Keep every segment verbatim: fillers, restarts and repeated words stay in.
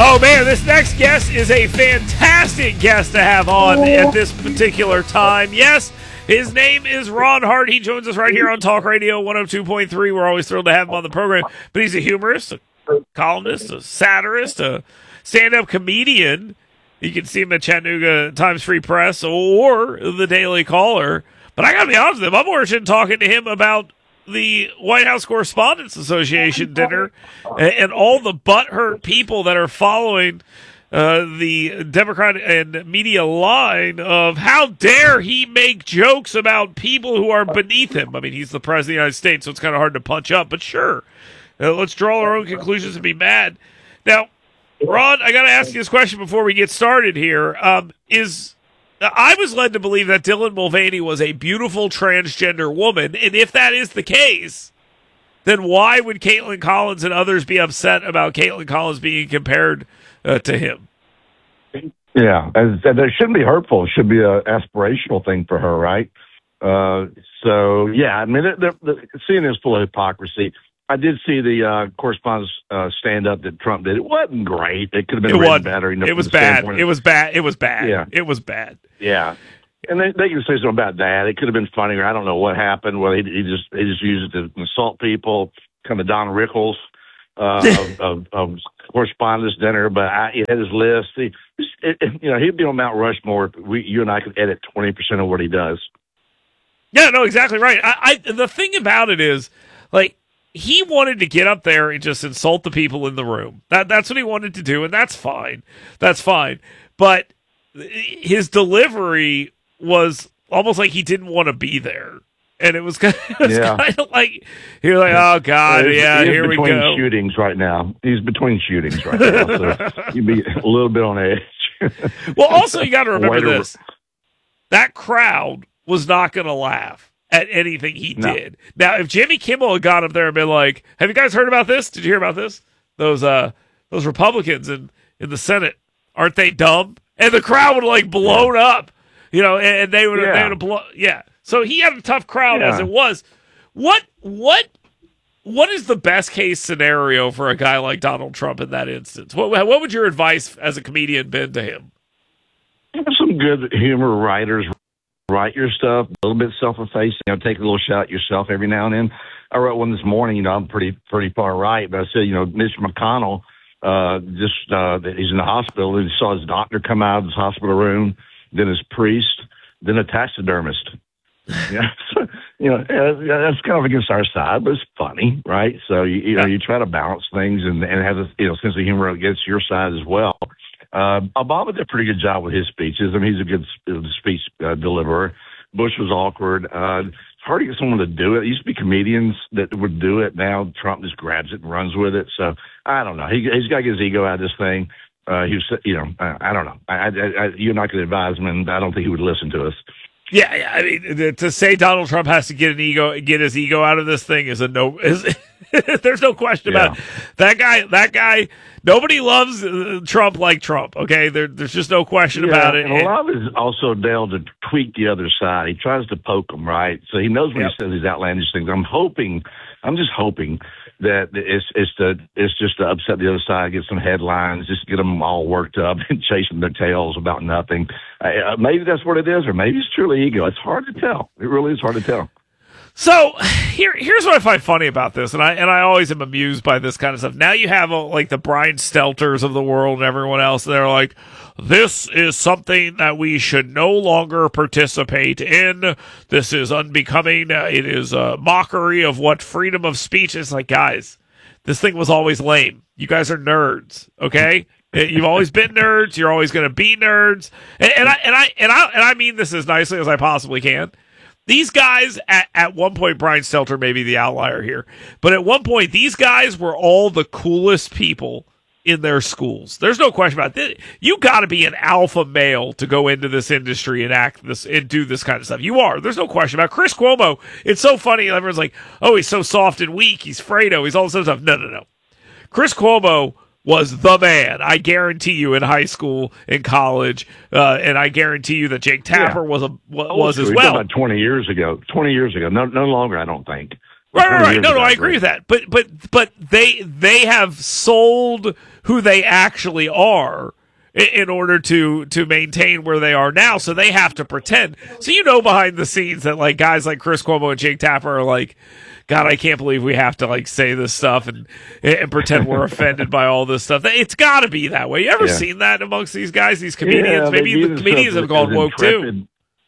Oh, man, this next guest is a fantastic guest to have on at this particular time. Yes, his name is Ron Hart. He joins us right here on Talk Radio one oh two point three. We're always thrilled to have him on the program. But he's a humorist, a columnist, a satirist, a stand-up comedian. You can see him at Chattanooga Times Free Press or the Daily Caller. But I got to be honest with him, I'm more interested in talking to him about the White House Correspondents Association dinner and, and all the butthurt people that are following uh, the Democrat and media line of how dare he make jokes about people who are beneath him. I mean, he's the President of the United States, so it's kind of hard to punch up, but sure, uh, let's draw our own conclusions and be mad. Now, Ron, I got to ask you this question before we get started here. Um, is I was led to believe that Dylan Mulvaney was a beautiful transgender woman, and if that is the case, then why would Caitlin Collins and others be upset about Caitlin Collins being compared uh, to him? Yeah, and it shouldn't be hurtful. It should be an aspirational thing for her, right? Uh, so, yeah, I mean, the, the, the scene is full of hypocrisy. I did see the uh, correspondence uh, stand-up that Trump did. It wasn't great. It could have been written better. You know, it was bad. It was bad. It was bad. Yeah. It was bad. Yeah. And they, they can say something about that. It could have been funnier. I don't know what happened. Well, he, he just he just used it to insult people, kind of Don Rickles uh, of, of, of correspondence dinner. But I, he had his list. He, it, it, you know, he'd be on Mount Rushmore if we, you and I could edit twenty percent of what he does. Yeah, no, exactly right. I, I the thing about it is, like, he wanted to get up there and just insult the people in the room. That that's what he wanted to do, and that's fine. That's fine. But his delivery was almost like he didn't want to be there. And it was kind of, it was yeah. kind of like, you're like, oh, God, he's, yeah, he's here we go. He's between shootings right now. He's between shootings right now, so you'd be a little bit on edge. Well, also, you got to remember Later. this. That crowd was not going to laugh at anything he No. did. Now, if Jimmy Kimmel had got up there and been like, have you guys heard about this? Did you hear about this? Those uh, those Republicans in, in the Senate, aren't they dumb? And the crowd would have, like, blown yeah. up, you know, and, and they would have, yeah. they blown, yeah. So he had a tough crowd yeah. as it was. What, what, what is the best case scenario for a guy like Donald Trump in that instance? What, what would your advice as a comedian been to him? Some good humor writers. Write your stuff, a little bit self-effacing, you know, take a little shot at yourself every now and then. I wrote one this morning, you know, I'm pretty pretty far right, but I said, you know, Mitch McConnell, uh, just, uh, he's in the hospital, and he saw his doctor come out of his hospital room, then his priest, then a taxidermist. Yeah, so, you know, that's kind of against our side, but it's funny, right? So, you, you know, you try to balance things and, and have a you know, sense of humor against your side as well. Uh, Obama did a pretty good job with his speeches. I mean, he's a good uh, speech uh, deliverer. Bush was awkward. Uh, it's hard to get someone to do it. It used to be comedians that would do it. Now Trump just grabs it and runs with it. So I don't know. He, he's got to get his ego out of this thing. Uh, he was, you know, I, I don't know. I, I, I, you're not going to advise him, and I don't think he would listen to us. Yeah, yeah. I mean, to say Donald Trump has to get an ego, get his ego out of this thing is a no. Is, there's no question yeah. about it. That guy. That guy. Nobody loves Trump like Trump. Okay, there, there's just no question yeah, about it. And a lot of it is also Dale to tweak the other side. He tries to poke them, right? So he knows when yep. he says these outlandish things. I'm hoping, I'm just hoping that it's it's to it's just to upset the other side, get some headlines, just get them all worked up and chasing their tails about nothing. Uh, maybe that's what it is, or maybe it's truly ego. It's hard to tell. It really is hard to tell. So here, here's what I find funny about this, and I and I always am amused by this kind of stuff. Now you have uh, like the Brian Stelters of the world and everyone else. They're like, this is something that we should no longer participate in. This is unbecoming. Uh, it is a mockery of what freedom of speech is. Like, guys, this thing was always lame. You guys are nerds, okay? You've always been nerds. You're always going to be nerds. And, and I and I and I and I mean this as nicely as I possibly can. These guys, at, at one point, Brian Stelter may be the outlier here, but at one point, these guys were all the coolest people in their schools. There's no question about it. You got to be an alpha male to go into this industry and act this and do this kind of stuff. You are. There's no question about it. Chris Cuomo. It's so funny. Everyone's like, oh, he's so soft and weak. He's Fredo. He's all this other stuff. No, no, no. Chris Cuomo was the man. I guarantee you in high school, in college, uh, and I guarantee you that Jake Tapper yeah. was a was oh, as well. well. About twenty years ago. Twenty years ago. No, no longer. I don't think. Right, right, right. No, no, I agree with that. But but but they they have sold who they actually are in, in order to to maintain where they are now. So they have to pretend. So you know behind the scenes that like guys like Chris Cuomo and Jake Tapper are like, God, I can't believe we have to like say this stuff and and pretend we're offended by all this stuff. It's got to be that way. You ever yeah. seen that amongst these guys, these comedians? Yeah, Maybe the comedians have gone woke intrepid. too.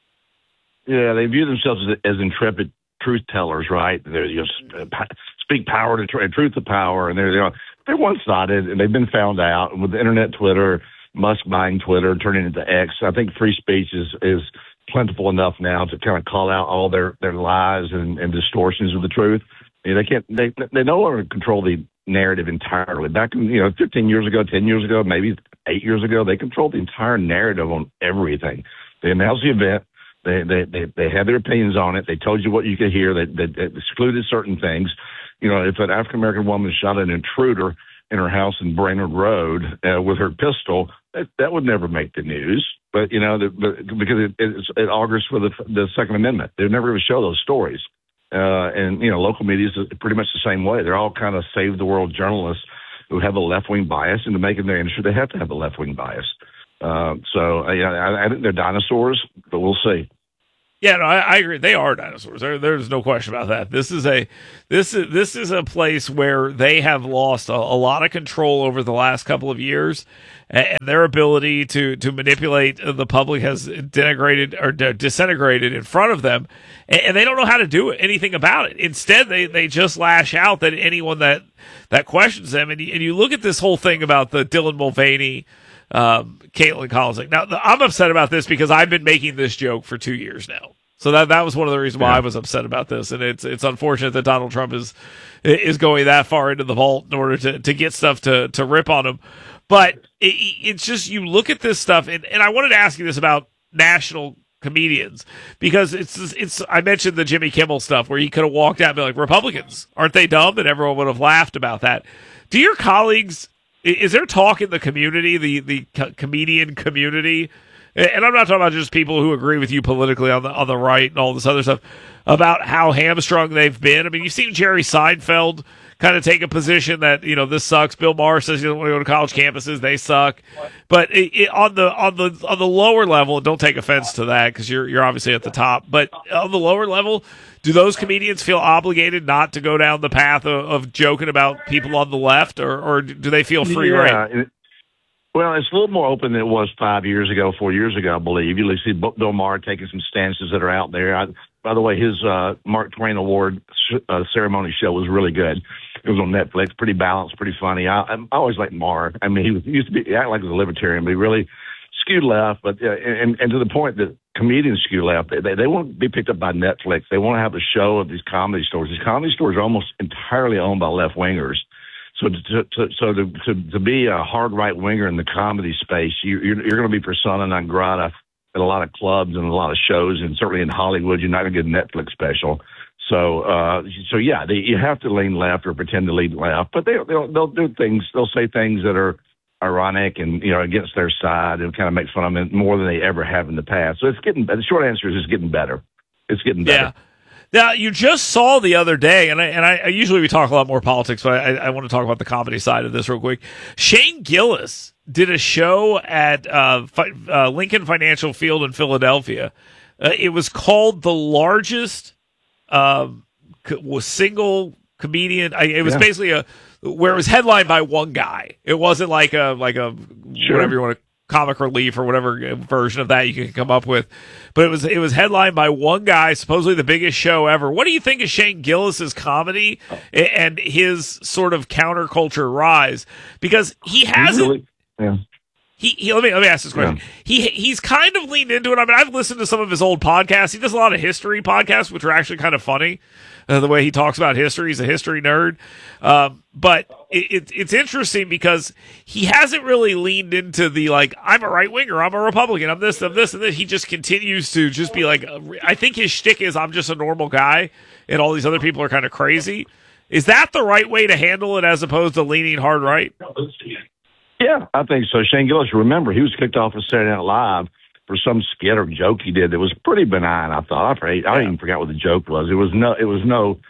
Yeah, they view themselves as, as intrepid truth tellers, right? They you know, speak power to tr- truth to power, and they're you know, they're one sided, and they've been found out. And with the internet, Twitter, Musk buying Twitter, turning it into X, I think free speech is is plentiful enough now to kind of call out all their, their lies and, and distortions of the truth. You know, they can't they they no longer control the narrative entirely. Back in you know fifteen years ago, ten years ago, maybe eight years ago, they controlled the entire narrative on everything. They announced the event. They, they they they had their opinions on it. They told you what you could hear. They, they, they excluded certain things. You know, if an African American woman shot an intruder in her house in Brainerd Road uh, with her pistol, that, that would never make the news. But you know, the, the, because it, it, it augurs for the the Second Amendment. They'd never even show those stories. Uh, and you know, local media is pretty much the same way. They're all kind of save the world journalists who have a left wing bias, and to make it their industry, they have to have a left wing bias. Uh, so uh, yeah, I, I think they're dinosaurs, but we'll see. Yeah, no, I, I agree. They are dinosaurs. There, there's no question about that. This is a this is this is a place where they have lost a, a lot of control over the last couple of years, and their ability to to manipulate the public has denigrated or disintegrated in front of them, and they don't know how to do anything about it. Instead, they, they just lash out at anyone that that questions them. And you, and you look at this whole thing about the Dylan Mulvaney. Um, Caitlin Collins. Now, the, I'm upset about this because I've been making this joke for two years now. So that that was one of the reasons why yeah. I was upset about this, and it's it's unfortunate that Donald Trump is is going that far into the vault in order to, to get stuff to, to rip on him. But it, it's just you look at this stuff, and, and I wanted to ask you this about national comedians because it's it's I mentioned the Jimmy Kimmel stuff where he could have walked out and be like, Republicans, aren't they dumb? And everyone would have laughed about that. Do your colleagues? Is there talk in the community, the the co- comedian community, and I'm not talking about just people who agree with you politically on the on the right and all this other stuff, about how hamstrung they've been? I mean, you've seen Jerry Seinfeld kind of take a position that, you know, this sucks. Bill Maher says he doesn't want to go to college campuses; they suck. But it, it, on the on the on the lower level, don't take offense to that because you're you're obviously at the top. But on the lower level, do those comedians feel obligated not to go down the path of, of joking about people on the left, or, or do they feel free yeah, reign? It, well, it's a little more open than it was five years ago, four years ago, I believe. You see Bill Maher taking some stances that are out there. I, by the way, his uh, Mark Twain Award uh, ceremony show was really good. It was on Netflix, pretty balanced, pretty funny. I, I always liked Maher. I mean, he, was, he used to be he acted like he was a libertarian, but he really skewed left. But uh, and, and to the point that comedians skew left. They, they, they won't be picked up by Netflix. They want to have a show of these comedy stores. These comedy stores are almost entirely owned by left wingers. So to, to so to, to to be a hard right winger in the comedy space, you, you're you're going to be persona non grata at a lot of clubs and a lot of shows, and certainly in Hollywood, you're not going to get a Netflix special. So uh, so yeah, they, you have to lean left or pretend to lean left, but they they'll they'll do things. They'll say things that are ironic and, you know, against their side, and kind of make fun of them more than they ever have in the past. So it's getting, the short answer is it's getting better. It's getting better. Yeah. Now, you just saw the other day, and I, and I, I usually we talk a lot more politics, but I, I want to talk about the comedy side of this real quick. Shane Gillis did a show at uh, fi- uh, Lincoln Financial Field in Philadelphia. Uh, it was called the largest uh, co- single comedian. I, it was yeah. basically a where it was headlined by one guy. It wasn't like a like a sure. whatever you want to comic relief or whatever version of that you can come up with, but it was it was headlined by one guy, supposedly the biggest show ever. What do you think of Shane Gillis's comedy and his sort of counterculture rise? Because he hasn't. Really, yeah. He, he, let me let me ask this question. Yeah. He he's kind of leaned into it. I mean, I've listened to some of his old podcasts. He does a lot of history podcasts, which are actually kind of funny. Uh, the way he talks about history, he's a history nerd. Um, but it, it, it's interesting because he hasn't really leaned into the, like, I'm a right winger, I'm a Republican, I'm this, I'm this, and this. He just continues to just be like, I think his shtick is I'm just a normal guy, and all these other people are kind of crazy. Is that the right way to handle it as opposed to leaning hard right? Yeah, I think so. Shane Gillis, remember, he was kicked off of Saturday Night Live for some skit or joke he did that was pretty benign, I thought. I, I yeah. even forgot what the joke was. It was no, it was no,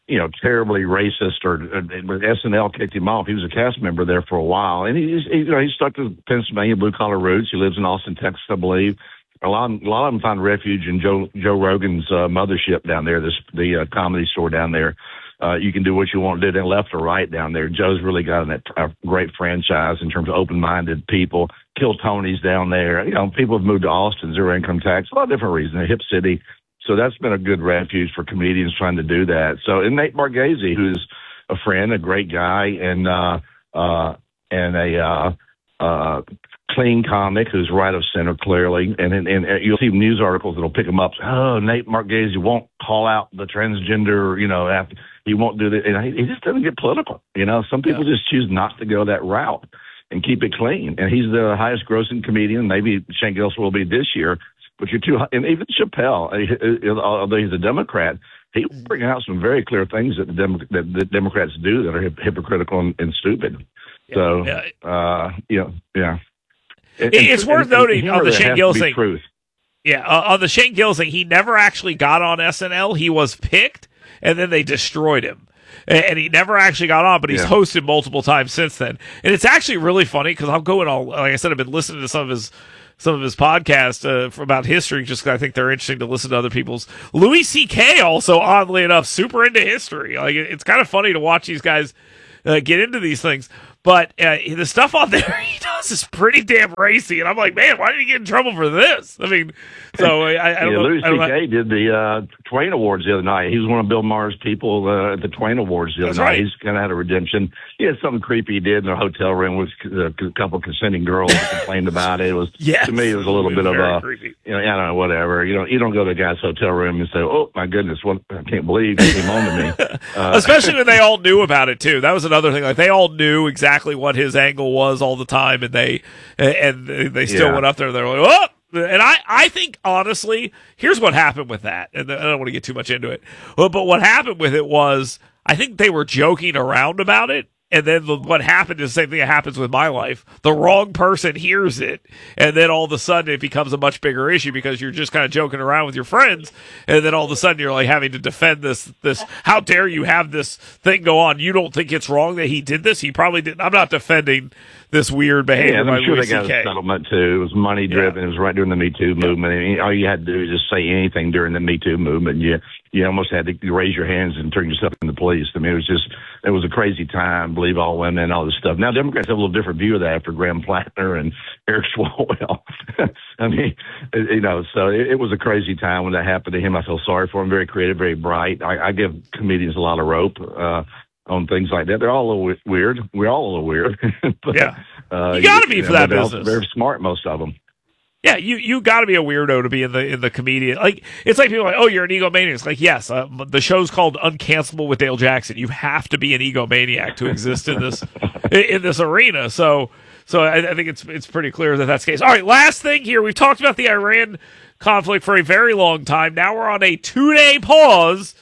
you know, terribly racist, or uh, S N L kicked him off. He was a cast member there for a while, and he's he, you know, he's stuck to Pennsylvania blue collar roots. He lives in Austin, Texas, I believe. A lot, a lot of them find refuge in Joe Joe Rogan's uh, mothership down there, this the uh, comedy store down there. Uh, you can do what you want to do, then left or right down there. Joe's really got a, a great franchise in terms of open-minded people. Kill Tony's down there. You know, people have moved to Austin, zero income tax, a lot of different reasons. A hip city. So that's been a good refuge for comedians trying to do that. So, and Nate Bargatze, who's a friend, a great guy, and uh, uh, and a uh, uh, clean comic who's right of center clearly. And, and and you'll see news articles that'll pick him up. Oh, Nate Bargatze won't call out the transgender. You know, after, he won't do that. And he just doesn't get political. You know, some people yeah. just choose not to go that route and keep it clean. And he's the highest grossing comedian. Maybe Shane Gillis will be this year. But you're too, and even Chappelle, although he's a Democrat, he will bring out some very clear things that the, Dem- that the Democrats do that are hip- hypocritical and, and stupid. Yeah, so, yeah. Uh, you know, yeah. And, it's and, worth and, noting and on the Shane Gillis thing. Truth. Yeah, uh, on the Shane Gillis thing, he never actually got on S N L. He was picked, and then they destroyed him. And he never actually got on, but he's yeah. hosted multiple times since then. And it's actually really funny because I'll go and all, like I said, I've been listening to some of his some of his podcasts uh, for about history, just because I think they're interesting to listen to other people's. Louis C K also, oddly enough, super into history. Like it's kind of funny to watch these guys uh, get into these things. But uh, the stuff on there he does is pretty damn racy, and I'm like, man, why did he get in trouble for this? I mean, so I, I don't yeah, know. Louis C K did the uh, Twain Awards the other night. He was one of Bill Maher's people uh, at the Twain Awards the other That's night. Right. He's kind of had a redemption. He had something creepy he did in a hotel room with a couple of consenting girls that complained about it. It was yes. to me, it was a little bit of a, creepy. you know, I don't know, whatever. You know, you don't go to a guy's hotel room and say, "Oh my goodness, what I can't believe he came on to me." Uh, Especially when they all knew about it too. That was another thing. Like they all knew exactly what his angle was all the time, and they and they still yeah. went up there. And they're like, "Oh!" And I, I think honestly, here's what happened with that. And I don't want to get too much into it, but what happened with it was, I think they were joking around about it. And then the, what happened is the same thing that happens with my life. The wrong person hears it, and then all of a sudden it becomes a much bigger issue because you're just kind of joking around with your friends, and then all of a sudden you're like having to defend this. This how dare you have this thing go on? You don't think it's wrong that he did this? He probably didn't. I'm not defending this weird behavior. Yeah, and I'm by sure Louis they got C K. a settlement too. It was money driven. Yeah. It was right during the Me Too movement. I mean, all you had to do was just say anything during the Me Too movement. You you almost had to raise your hands and turn yourself in the police. I mean, it was just it was a crazy time. Believe all women and all this stuff. Now Democrats have a little different view of that after Graham Plattner and Eric Swalwell. I mean, you know, so it, it was a crazy time when that happened to him. I feel sorry for him. Very creative, very bright. I, I give comedians a lot of rope. Uh, on things like that. They're all a little weird. We're all a little weird. but, yeah. Uh, you got to be you for know, that they're business. Very smart, most of them. Yeah, you you got to be a weirdo to be in the in the comedian. Like it's like people are like, oh, you're an egomaniac. It's like, yes, uh, the show's called Uncancelable with Dale Jackson. You have to be an egomaniac to exist in this in this arena. So so I, I think it's it's pretty clear that that's the case. All right, last thing here. We've talked about the Iran conflict for a very long time. Now we're on a two day pause.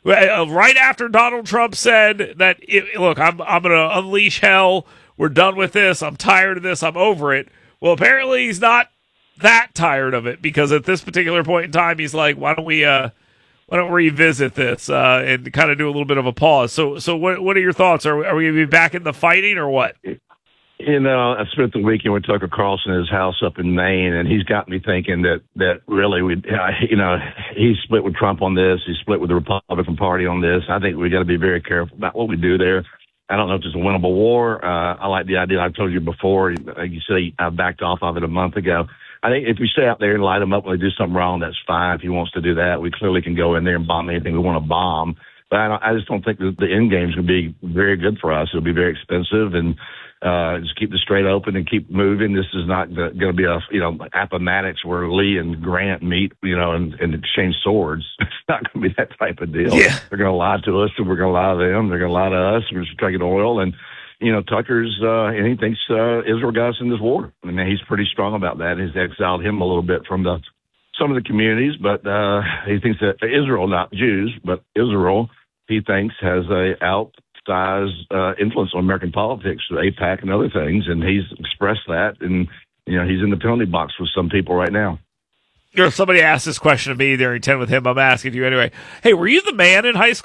Right after Donald Trump said that, it, look, I'm I'm going to unleash hell. We're done with this. I'm tired of this. I'm over it. Well, apparently he's not that tired of it because at this particular point in time, he's like, why don't we uh, why don't we revisit this uh, and kind of do a little bit of a pause? So, so what what are your thoughts? Are we, are we going to be back in the fighting or what? You know, I spent the weekend with Tucker Carlson at his house up in Maine, and he's got me thinking that, that really, we, uh, you know, he split with Trump on this. He split with the Republican Party on this. I think we got to be very careful about what we do there. I don't know if it's a winnable war. Uh, I like the idea. I told you before. Like you said, I backed off of it a month ago. I think if we stay out there and light them up when they do something wrong, that's fine. If he wants to do that, we clearly can go in there and bomb anything we want to bomb. But I, don't, I just don't think the, the end game is going to be very good for us. It'll be very expensive, and uh, just keep the strait open and keep moving. This is not going to be a, you know, Appomattox where Lee and Grant meet, you know, and, and exchange swords. It's not going to be that type of deal. Yeah. They're going to lie to us, and we're going to lie to them. They're going to lie to us. We're just taking oil. And, you know, Tucker's, uh, and he thinks uh, Israel got us in this war. I mean, he's pretty strong about that. He's exiled him a little bit from the some of the communities, but uh, he thinks that Israel, not Jews, but Israel, he thinks has a outsized uh, influence on American politics, AIPAC and other things, and he's expressed that, and you know he's in the penalty box with some people right now. You know, somebody asked this question of me during ten with him. I'm asking you anyway. Hey, were you the man in high school?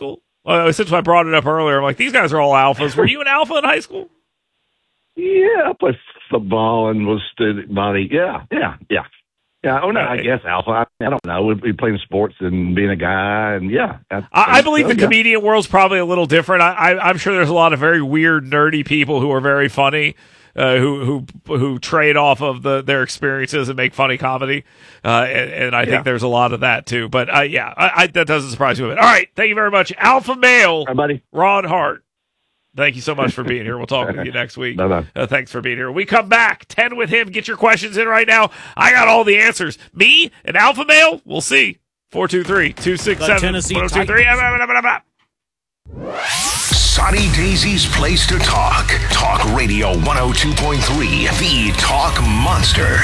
Well, since I brought it up earlier, I'm like, these guys are all alphas. Were you an alpha in high school? Yeah, I played football and was student body. Yeah, yeah, yeah. Yeah, oh no, I guess alpha. I, I don't know. We, we playing sports and being a guy, and yeah. I, I believe so, the yeah. comedian world's probably a little different. I, I, I'm sure there's a lot of very weird, nerdy people who are very funny, uh, who who who trade off of the their experiences and make funny comedy. Uh, and, and I yeah. think there's a lot of that too. But uh, yeah, I, I, that doesn't surprise me a bit. All right, thank you very much, Alpha Male, Hi, buddy. Ron Hart. Thank you so much for being here. We'll talk with you next week. Bye-bye. Uh, thanks for being here. We come back, ten with him. Get your questions in right now. I got all the answers. Me and Alpha Male, we'll see. four two three, two six seven, one oh two three. Sonny Daisy's place to talk. Talk Radio one oh two point three, the Talk Monster.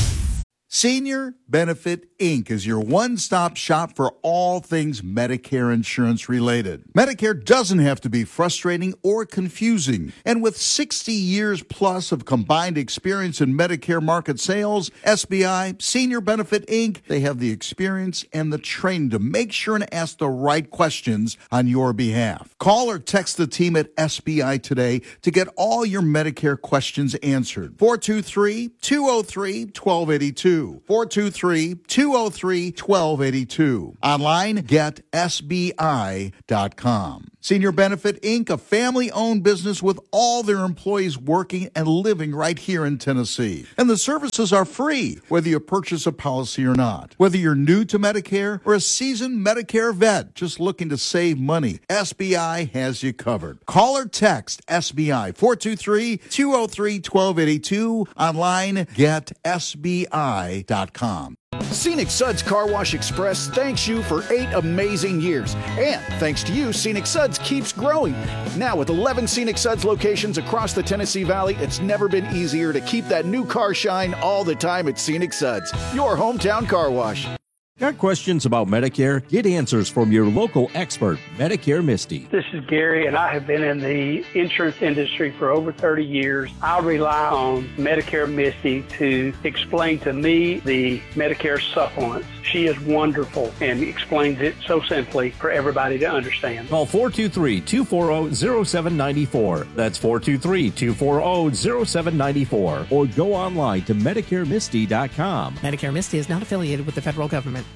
Senior Benefit Incorporated is your one-stop shop for all things Medicare insurance related. Medicare doesn't have to be frustrating or confusing. And with sixty years plus of combined experience in Medicare market sales, S B I, Senior Benefit Incorporated, they have the experience and the training to make sure and ask the right questions on your behalf. Call or text the team at S B I today to get all your Medicare questions answered. four two three, two oh three, one two eight two. four two three, two oh three, one two eight two. Online, get S B I dot com. Senior Benefit Incorporated, a family-owned business with all their employees working and living right here in Tennessee. And the services are free, whether you purchase a policy or not. Whether you're new to Medicare or a seasoned Medicare vet just looking to save money, S B I has you covered. Call or text S B I, four two three, two oh three, one two eight two. Online, get S B I dot com. Scenic Suds Car Wash Express thanks you for eight amazing years. And thanks to you, Scenic Suds keeps growing. Now with eleven Scenic Suds locations across the Tennessee Valley, it's never been easier to keep that new car shine all the time at Scenic Suds, your hometown car wash. Got questions about Medicare? Get answers from your local expert, Medicare Misty. This is Gary, and I have been in the insurance industry for over thirty years. I rely on Medicare Misty to explain to me the Medicare supplements. She is wonderful and explains it so simply for everybody to understand. Call four two three, two four zero, zero seven nine four. That's four two three, two four zero, zero seven nine four. Or go online to Medicare Misty dot com. Medicare Misty is not affiliated with the federal government.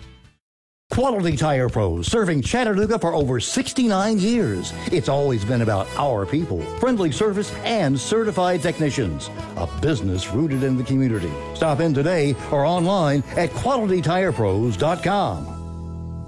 Quality Tire Pros, serving Chattanooga for over sixty-nine years. It's always been about our people, friendly service, and certified technicians. A business rooted in the community. Stop in today or online at quality tire pros dot com.